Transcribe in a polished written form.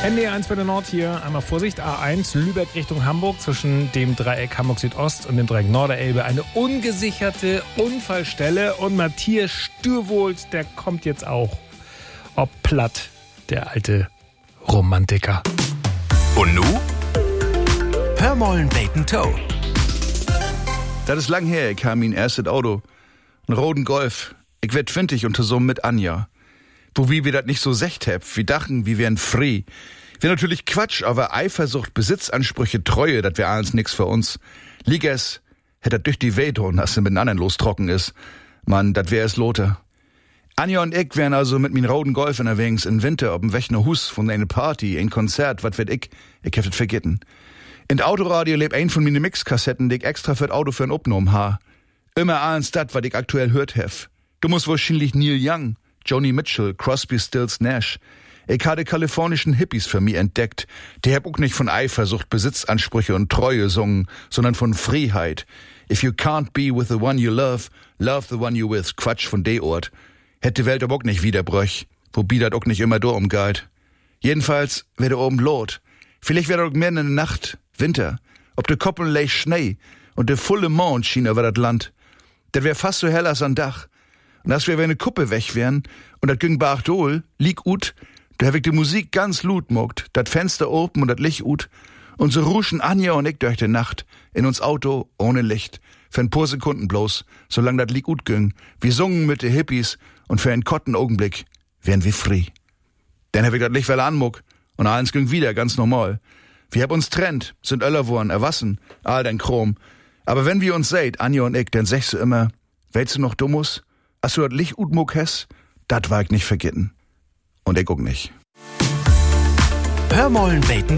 NDR1 für den Nord hier. Einmal Vorsicht, A1 Lübeck Richtung Hamburg zwischen dem Dreieck Hamburg Südost und dem Dreieck Norderelbe. Eine ungesicherte Unfallstelle und Matthias Stürwold, der kommt jetzt auch. Ob platt, der alte Romantiker. Und nu? Hör mollen Bacon Toe. Das ist lang her, ich habe mein erstes Auto. Einen roten Golf. Ich werd 20 und zusammen mit Anja. Wo wir das nicht so secht hab. Wir dachten, wir wären free. Wär natürlich Quatsch, aber Eifersucht, Besitzansprüche, Treue, das wär alles nix für uns. Lieg es, hätt das durch die Weh tun, dass er mit den anderen lostrocken ist. Mann, das wär es Lothar. Anja und ich wären also mit min roten Golf unterwegs in Winter ob'm Wechner Hus von einer Party, ein Konzert, wat wird ich hab das vergessen. In d Autoradio lebt ein von mine Mixkassetten, die ich extra für d Auto für opgenommen ha. Immer eins dat, wat ich aktuell hört hef. Du musst wahrscheinlich Neil Young, Joni Mitchell, Crosby, Stills, Nash. Ich hatte kalifornischen Hippies für mich entdeckt. Die hab auch nicht von Eifersucht, Besitzansprüche und Treue gesungen, sondern von Freiheit. If you can't be with the one you love, love the one you with. Quatsch von de Ort. Hätte die Welt aber auch nicht wiederbröch. Wobei dat auch nicht immer do umgeht. Jedenfalls wär de oben lot. Vielleicht wär auch mehr in der Nacht, Winter. Ob de Koppeln leicht Schnee und de volle Mond schien über dat Land. Dat wär fast so hell als an Dach. Und als wir eine Kuppe weg wären und dat ging bach dol, lieg ut, da hab ich die Musik ganz laut mogt, dat Fenster open und dat Licht ut, und so ruschen Anja und ich durch die Nacht in uns Auto ohne Licht, für ein paar Sekunden bloß, solang dat Lied ut ging. Wir sungen mit de Hippies und für einen kotten Augenblick wären wir free. Dann hab ich dat Licht well anmuck und alles ging wieder ganz normal. Wir hab uns trennt, sind öller worden, erwassen, all dein Chrom. Aber wenn wir uns seht, Anja und ich, dann sagst du immer, weißt du noch dummus? Als du dat Licht utmuck hast, dat war ich nicht vergessen. Und ich guck nicht. Hör mollen Bacon